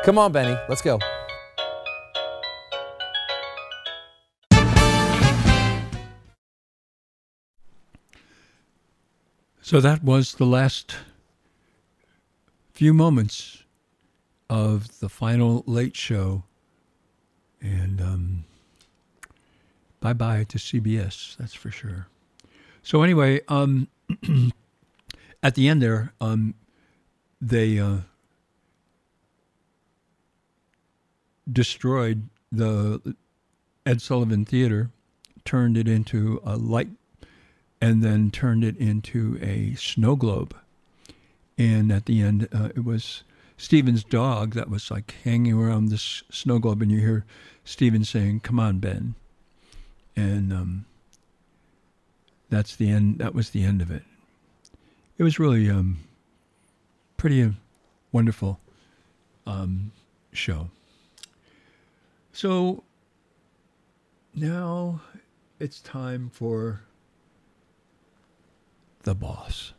Come on, Benny. Let's go. So that was the last few moments of the final Late Show. And bye-bye to CBS, that's for sure. So anyway, at the end there, they destroyed the Ed Sullivan Theater, turned it into a light, and then turned it into a snow globe. And at the end, it was Steven's dog that was like hanging around this snow globe, and you hear Steven saying, "Come on, Ben." And that's the end. That was the end of it. It was really pretty wonderful show. So now it's time for the boss.